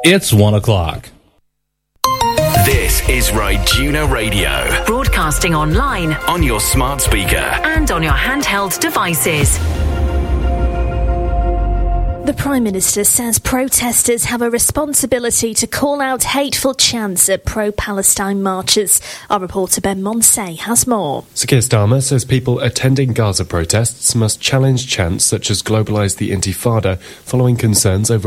It's 1 o'clock. This is Ryduna Radio. Broadcasting online, on your smart speaker, and on your handheld devices. The Prime Minister says protesters have a responsibility to call out hateful chants at pro-Palestine marches. Our reporter Ben Monsey has more. Sir Keir Starmer says people attending Gaza protests must challenge chants such as globalise the Intifada following concerns over